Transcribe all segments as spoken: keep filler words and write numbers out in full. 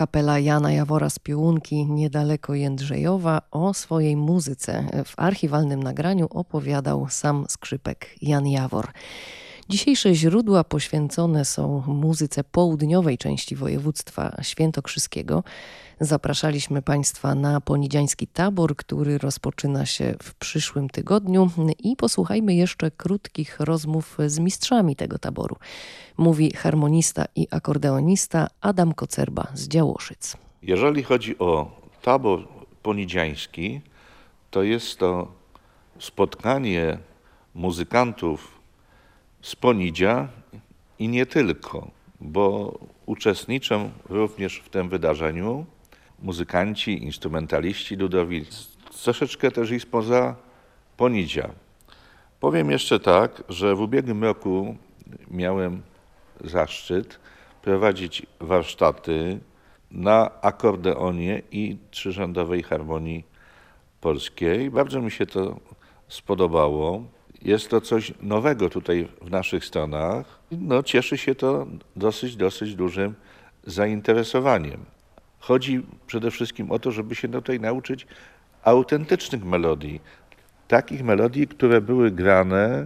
Kapela Jana Jawora z Piołunki niedaleko Jędrzejowa. O swojej muzyce w archiwalnym nagraniu opowiadał sam skrzypek Jan Jawor. Dzisiejsze źródła poświęcone są muzyce południowej części województwa świętokrzyskiego. Zapraszaliśmy Państwa na ponidziański tabor, który rozpoczyna się w przyszłym tygodniu i posłuchajmy jeszcze krótkich rozmów z mistrzami tego taboru. Mówi harmonista i akordeonista Adam Kocerba z Działoszyc. Jeżeli chodzi o tabor ponidziański, to jest to spotkanie muzykantów z Ponidzia i nie tylko, bo uczestniczą również w tym wydarzeniu muzykanci, instrumentaliści ludowi, troszeczkę też i spoza Ponidzia. Powiem jeszcze tak, że w ubiegłym roku miałem zaszczyt prowadzić warsztaty na akordeonie i trzyrządowej harmonii polskiej. Bardzo mi się to spodobało. Jest to coś nowego tutaj w naszych stronach. No, cieszy się to dosyć, dosyć dużym zainteresowaniem. Chodzi przede wszystkim o to, żeby się tutaj nauczyć autentycznych melodii. Takich melodii, które były grane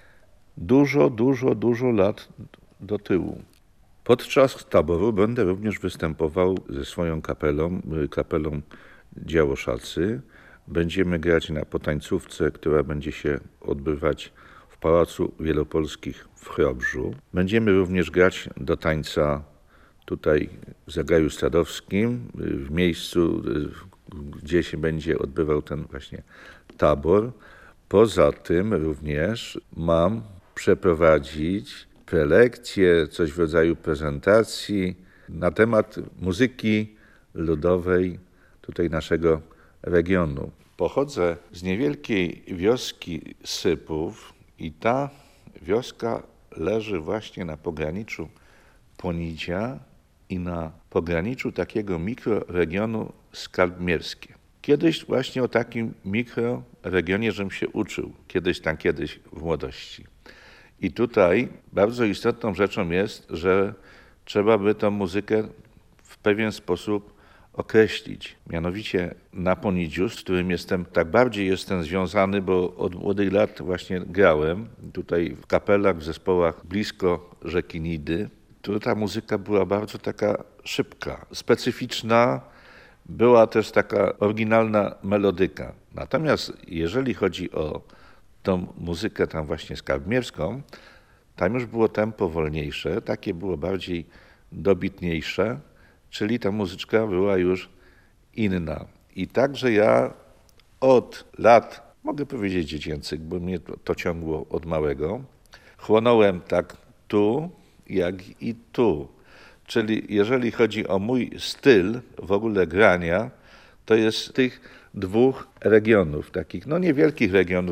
dużo, dużo, dużo lat do tyłu. Podczas taboru będę również występował ze swoją kapelą, kapelą Działoszacy. Będziemy grać na potańcówce, która będzie się odbywać w Pałacu Wielopolskich w Chrobrzu. Będziemy również grać do tańca tutaj w Zagaju Stadowskim, w miejscu, gdzie się będzie odbywał ten właśnie tabor. Poza tym również mam przeprowadzić prelekcje, coś w rodzaju prezentacji na temat muzyki ludowej tutaj naszego regionu. Pochodzę z niewielkiej wioski Sypów i ta wioska leży właśnie na pograniczu Ponidzia i na pograniczu takiego mikroregionu Skarbmierskie. Kiedyś właśnie o takim mikroregionie żem się uczył, kiedyś tam kiedyś w młodości. I tutaj bardzo istotną rzeczą jest, że trzeba by tę muzykę w pewien sposób określić. Mianowicie na Ponidziu, z którym jestem, tak bardziej jestem związany, bo od młodych lat właśnie grałem tutaj w kapelach, w zespołach blisko rzeki Nidy. Tu ta muzyka była bardzo taka szybka, specyficzna, była też taka oryginalna melodyka. Natomiast jeżeli chodzi o tą muzykę tam właśnie skarbmierską, tam już było tempo wolniejsze, takie było bardziej dobitniejsze, czyli ta muzyczka była już inna. I także ja od lat, mogę powiedzieć dziecięcych, bo mnie to, to ciągło od małego, chłonąłem tak tu, jak i tu. Czyli jeżeli chodzi o mój styl w ogóle grania, to jest z tych dwóch regionów, takich no niewielkich regionów,